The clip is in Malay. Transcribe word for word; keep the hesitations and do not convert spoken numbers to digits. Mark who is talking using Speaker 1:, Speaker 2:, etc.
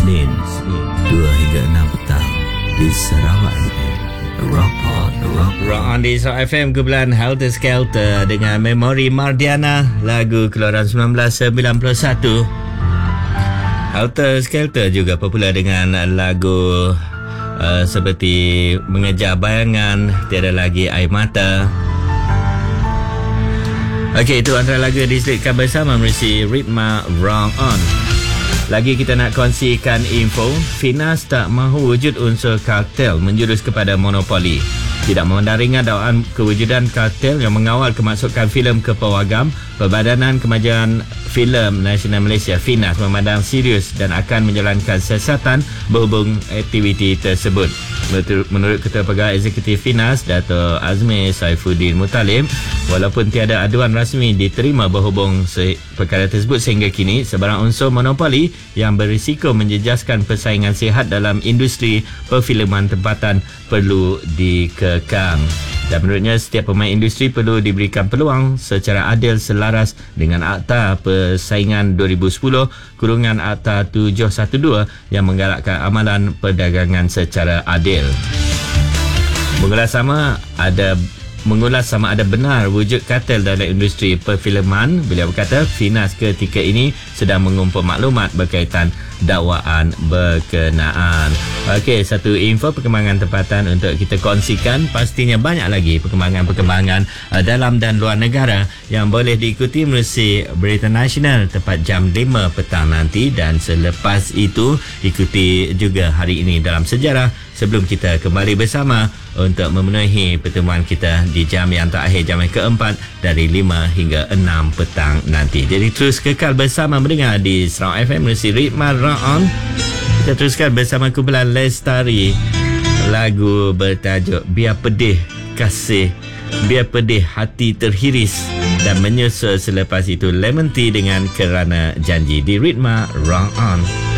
Speaker 1: Senin dua hingga enam petang di Sarawak F M. Rock on, rock,
Speaker 2: rock on di Sarawak F M, kumpulan Helter Skelter dengan Memori Mardiana, lagu keluaran sembilan belas sembilan puluh satu. Helter Skelter juga popular dengan lagu uh, seperti Mengejar Bayangan, Tiada Lagi Air Mata. Okey, itu antara lagu yang diselitkan bersama menerusi Ritma Rock On. Lagi kita nak kongsikan info, Finas tak mahu wujud unsur kartel menjurus kepada monopoli. Tidak memandang ringan dakwaan kewujudan kartel yang mengawal kemasukan filem ke pawagam, Perbadanan Kemajuan Filem Nasional Malaysia Finas memandang serius dan akan menjalankan siasatan berhubung aktiviti tersebut. Menurut Ketua Pegawai Eksekutif Finas, Dato' Azmi Saifuddin Mutalim, walaupun tiada aduan rasmi diterima berhubung perkara tersebut sehingga kini, sebarang unsur monopoli yang berisiko menjejaskan persaingan sihat dalam industri perfilman tempatan perlu dikekang. Dan menurutnya, setiap pemain industri perlu diberikan peluang secara adil selaras dengan Akta Persaingan dua ribu sepuluh kurungan Akta tujuh satu dua yang menggalakkan amalan perdagangan secara adil. Mengulas sama ada Mengulas sama ada benar wujud kartel dalam industri perfilman, beliau berkata Finas ketika ini sedang mengumpul maklumat berkaitan dakwaan berkenaan. Okey, satu info perkembangan tempatan untuk kita kongsikan. Pastinya banyak lagi perkembangan-perkembangan uh, dalam dan luar negara yang boleh diikuti melalui Berita Nasional tepat jam lima petang nanti, dan selepas itu ikuti juga hari ini dalam sejarah sebelum kita kembali bersama untuk memenuhi pertemuan kita di jam yang terakhir, jam yang keempat dari lima hingga enam petang nanti. Jadi terus kekal bersama mendengar di Sarawak F M melalui Ritma Rock On. Kita teruskan bersama kumpulan Lestari, lagu bertajuk Biar Pedih Kasih, Biar Pedih Hati Terhiris, dan menyusul selepas itu Lemon Tea dengan Kerana Janji di Ritma Rock On.